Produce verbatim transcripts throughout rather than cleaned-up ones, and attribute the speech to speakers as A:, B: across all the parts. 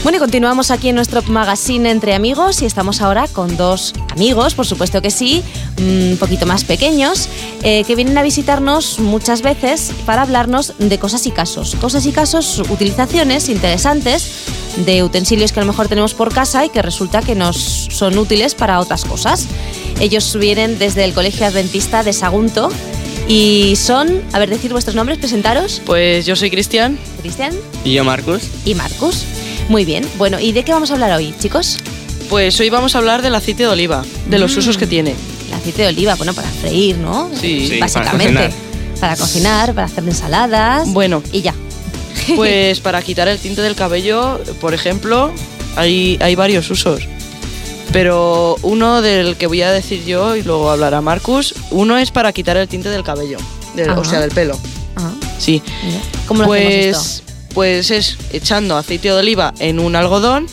A: Bueno, y continuamos aquí en nuestro magazine Entre Amigos y estamos ahora con dos amigos, por supuesto que sí, un poquito más pequeños, eh, que vienen a visitarnos muchas veces para hablarnos de cosas y casos. Cosas y casos, utilizaciones interesantes de utensilios que a lo mejor tenemos por casa y que resulta que nos son útiles para otras cosas. Ellos vienen desde el Colegio Adventista de Sagunto y son, a ver, decir vuestros nombres, presentaros.
B: Pues yo soy Cristian.
A: Cristian.
C: Y yo Marcus.
A: Y Marcus. Muy bien. Bueno, ¿y de qué vamos a hablar hoy, chicos?
B: Pues hoy vamos a hablar del aceite de oliva, de los mm. usos que tiene.
A: El aceite de oliva, bueno, para freír, ¿no?
B: Sí,
C: sí,
A: básicamente.
C: Para cocinar.
A: Para cocinar, para hacer ensaladas.
B: Bueno.
A: Y ya.
B: Pues para quitar el tinte del cabello, por ejemplo, hay, hay varios usos. Pero uno del que voy a decir yo, y luego hablará Marcus, uno es para quitar el tinte del cabello, del, o sea, del pelo.
A: Ajá.
B: Sí.
A: Mira. ¿Cómo lo
B: pues,
A: hacemos esto?
B: Pues es echando aceite de oliva en un algodón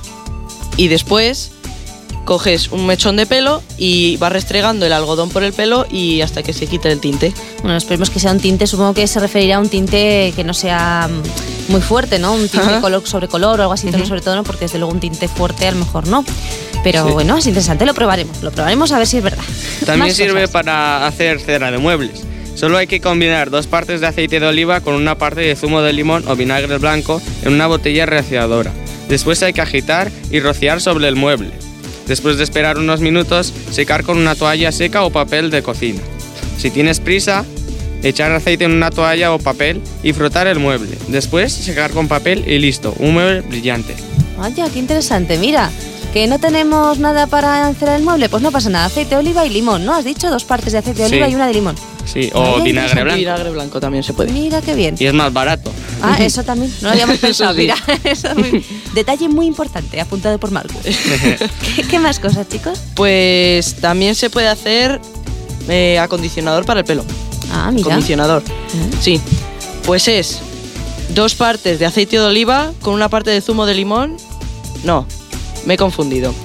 B: y después coges un mechón de pelo y vas restregando el algodón por el pelo y hasta que se quite el tinte.
A: Bueno, esperemos que sea un tinte, supongo que se referirá a un tinte que no sea muy fuerte, ¿no? Un tinte color sobre color o algo así, uh-huh. sobre todo, ¿no? Porque desde luego un tinte fuerte a lo mejor no. Pero sí. Bueno, es interesante, lo probaremos, lo probaremos a ver si es verdad.
C: También
A: Más
C: sirve
A: cosas.
C: Para hacer cera de muebles. Solo hay que combinar dos partes de aceite de oliva con una parte de zumo de limón o vinagre blanco en una botella rociadora. Después hay que agitar y rociar sobre el mueble. Después de esperar unos minutos, secar con una toalla seca o papel de cocina. Si tienes prisa, echar aceite en una toalla o papel y frotar el mueble. Después secar con papel y listo, un mueble brillante.
A: Vaya, qué interesante, mira. ¿Que no tenemos nada para encerar el mueble? Pues no pasa nada, aceite de oliva y limón, ¿no? Has dicho dos partes de aceite de oliva sí. y una de limón.
C: Sí, o
A: Vaya,
C: vinagre blanco.
B: Vinagre blanco también se puede.
A: Mira qué bien.
C: Y es más barato.
A: Ah, eso también, no lo habíamos pensado,
B: sí.
A: mira. Eso es muy... Detalle muy importante, apuntado por Marcus. ¿Qué, ¿Qué más cosas, chicos?
B: Pues también se puede hacer eh, acondicionador para el pelo.
A: Ah, mira.
B: Acondicionador,
A: ¿Eh?
B: sí. Pues es dos partes de aceite de oliva con una parte de zumo de limón. No, me he confundido.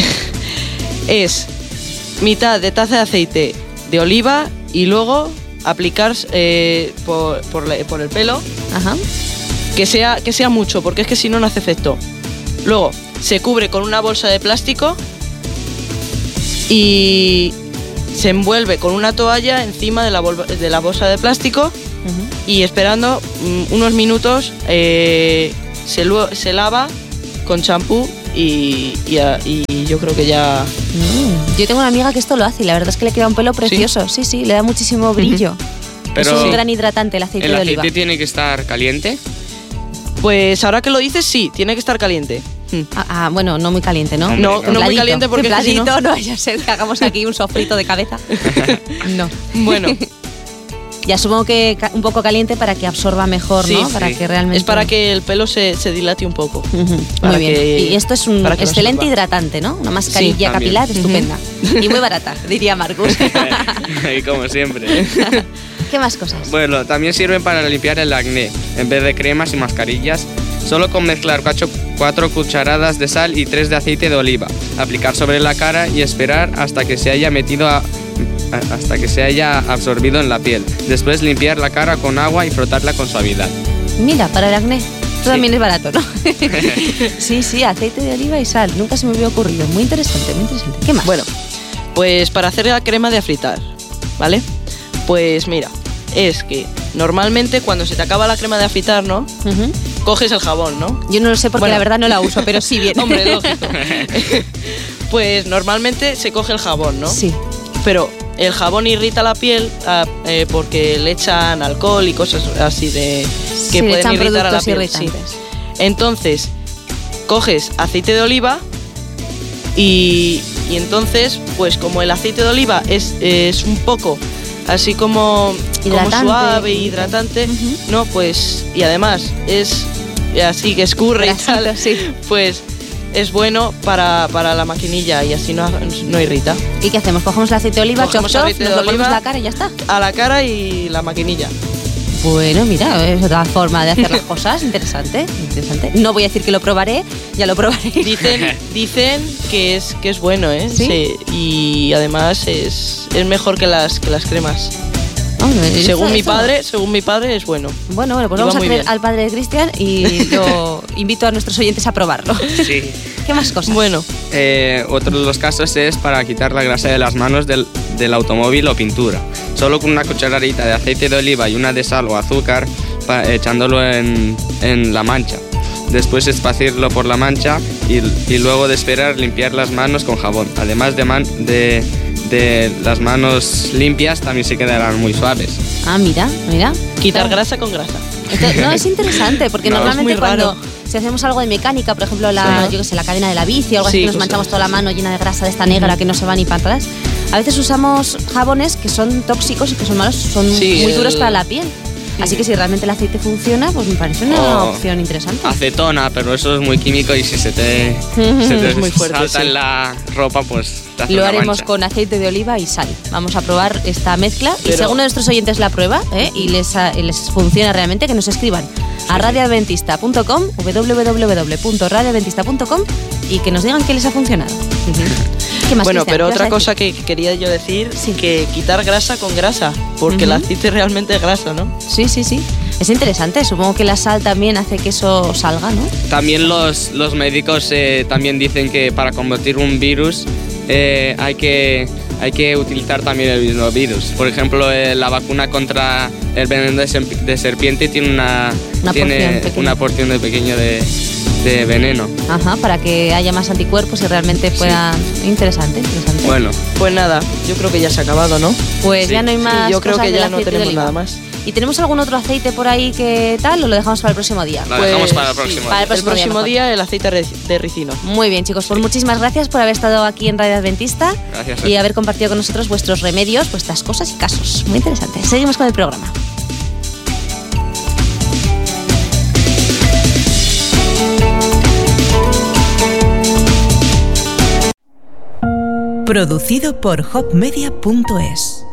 B: Es mitad de taza de aceite de oliva y luego aplicar eh, por, por, por el pelo.
A: Ajá.
B: Que sea, que sea mucho, porque es que si no, no hace efecto. Luego se cubre con una bolsa de plástico y se envuelve con una toalla encima de la, bol- de la bolsa de plástico uh-huh. y esperando mm, unos minutos eh, se, lu- se lava con champú y, y, y yo creo que ya...
A: Mm. Yo tengo una amiga que esto lo hace y la verdad es que le queda un pelo precioso. Sí, sí, sí, le da muchísimo brillo.
C: Pero
A: es un gran hidratante el aceite
C: ¿el
A: de
C: aceite
A: oliva.
C: tiene que estar caliente?
B: Pues ahora que lo dices, sí, tiene que estar caliente.
A: Ah, ah, bueno, no muy caliente, ¿no?
C: Hombre,
B: No, no, no muy caliente porque es que si
A: Templadito,
B: no...
A: no vaya a ser que hagamos aquí un sofrito de cabeza. No.
B: Bueno,
A: ya supongo que ca- un poco caliente para que absorba mejor,
B: Sí,
A: ¿no?
B: sí.
A: Para que realmente...
B: es para que el pelo se, se dilate un poco.
A: Uh-huh.
B: Para
A: Muy bien.
B: que-
A: Y esto es un
B: para que no
A: excelente
B: absorba.
A: hidratante, ¿no? Una mascarilla
B: Sí,
C: también.
A: capilar estupenda. Y muy barata, diría Marcus.
C: Y como siempre.
A: ¿Qué más cosas?
C: Bueno, también sirven para limpiar el acné. En vez de cremas y mascarillas, solo con mezclar cuatro, cuatro cucharadas de sal y tres de aceite de oliva. Aplicar sobre la cara y esperar hasta que se haya metido a, a, hasta que se haya absorbido en la piel. Después limpiar la cara con agua y frotarla con suavidad.
A: Mira, para el acné. Esto también es barato, ¿no? Sí, sí, aceite de oliva y sal. Nunca se me había ocurrido. Muy interesante, muy interesante. ¿Qué más?
B: Bueno, pues para hacer la crema de afeitar, ¿vale? Pues mira, es que normalmente cuando se te acaba la crema de afeitar, ¿no?
A: Uh-huh.
B: Coges el jabón, ¿no?
A: Yo no lo sé porque
B: Bueno.
A: la verdad no la uso, pero sí bien.
B: Hombre, lógico. Pues normalmente se coge el jabón, ¿no?
A: Sí.
B: Pero el jabón irrita la piel ah, eh, porque le echan alcohol y cosas así de que
A: Sí, le
B: pueden
A: echan
B: irritar a la
A: productos
B: piel.
A: irritantes.
B: Sí. Entonces, coges aceite de oliva y, y entonces, pues como el aceite de oliva es, es un poco así como, como
A: Hidratante.
B: suave, hidratante,
A: Ujú.
B: no, pues, y además es así que escurre y
A: Grasito,
B: tal,
A: sí.
B: pues es bueno para, para la maquinilla y así no, no irrita.
A: ¿Y qué hacemos? Cogemos el aceite de oliva, chof,
B: Cogemos
A: chof,
B: aceite
A: nos
B: de
A: lo ponemos en
B: oliva.
A: la cara y ya está.
B: A la cara y la maquinilla.
A: Bueno, mira, es otra forma de hacer las cosas. Interesante, interesante. No voy a decir que lo probaré, ya lo probaré.
B: Dicen, dicen que es que es bueno, ¿eh?
A: ¿Sí?
B: Y además es, es mejor que las, que las cremas.
A: Oh,
B: según
A: eso,
B: mi
A: eso.
B: padre, según mi padre es bueno.
A: Bueno, bueno, pues
B: Y va
A: vamos a
B: muy
A: creer
B: bien.
A: al padre de Cristian y lo invito a nuestros oyentes a probarlo.
C: Sí.
A: ¿Qué más cosas?
B: Bueno,
C: Eh, otro de los casos es para quitar la grasa de las manos del, del automóvil o pintura. Solo con una cucharadita de aceite de oliva y una de sal o azúcar, pa- echándolo en, en la mancha. Después esparcirlo por la mancha y, y luego de esperar limpiar las manos con jabón. Además de, man- de, de las manos limpias también se quedarán muy suaves.
A: Ah, mira, mira.
B: quitar
A: Claro.
B: grasa con grasa.
A: Entonces, no, es interesante, porque
C: No, es
A: normalmente
B: muy
A: cuando
B: raro.
A: si hacemos algo de mecánica, por ejemplo, la,
B: Sí.
A: yo qué sé, la cadena de la bici o algo así,
B: Sí,
A: que nos
B: cosas
A: manchamos
B: así.
A: toda la mano llena de grasa de esta negra que no se va ni para atrás, a veces usamos jabones que son tóxicos y que son malos, son
B: Sí,
A: muy duros
B: el-
A: para la piel. Así que si realmente el aceite funciona, pues me parece una
C: O
A: opción interesante.
C: Acetona, pero eso es muy químico y si se te, se te
B: Es muy fuerte,
C: salta
B: sí.
C: en la ropa, pues te hace
A: Lo
C: una
A: haremos
C: mancha.
A: con aceite de oliva y sal. Vamos a probar esta mezcla y
B: Pero-
A: si alguno de nuestros oyentes la prueba ¿eh? y les, ah, y les funciona realmente, que nos escriban a radioadventista punto com, w w w punto radio adventista punto com y que nos digan que les ha funcionado. ¿Qué más,
B: Bueno,
A: Cristian?
B: pero
A: ¿Qué vas
B: otra
A: a
B: cosa
A: decir?
B: que quería yo decir,
A: Sí.
B: que quitar grasa con grasa, porque el
A: Ujú.
B: aceite realmente es grasa, ¿no?
A: Sí, sí, sí. Es interesante. Supongo que la sal también hace que eso salga, ¿no?
C: También los, los médicos eh, también dicen que para combatir un virus eh, hay, que, hay que utilizar también el mismo virus. Por ejemplo, eh, la vacuna contra el veneno de, sem- de serpiente tiene una,
A: Una
C: tiene
A: porción pequeña.
C: una porción de pequeño de, de veneno.
A: Ajá, para que haya más anticuerpos y realmente puedan... Interesante, interesante.
C: Bueno,
B: Pues nada, yo creo que ya se ha acabado, ¿no?
A: Pues
C: sí.
A: ya no hay más
B: Sí, yo creo
A: cosas
B: que
A: del
B: ya no
A: aceite de
B: tenemos
A: oliva.
B: nada más.
A: ¿Y tenemos algún otro aceite por ahí que tal o lo dejamos para el próximo día?
C: lo dejamos
B: Pues
C: para el
B: sí,
C: próximo.
A: para el
C: día.
B: El
A: próximo día
B: próximo
A: mejor.
B: día el aceite re- de ricino.
A: Muy bien, chicos, pues muchísimas gracias por haber estado aquí en Radio Adventista
C: Gracias.
A: y haber compartido con nosotros vuestros remedios, vuestras cosas y casos. Muy interesante. Seguimos con el programa.
D: Producido por hopmedia punto es.